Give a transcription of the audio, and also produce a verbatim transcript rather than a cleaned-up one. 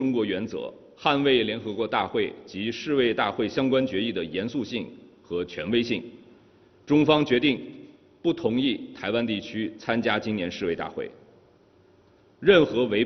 中国原则，捍卫联合国大会及世卫大会相关决议的严肃性和权威性。中方决定不同意台湾地区参加今年世卫大会。任何违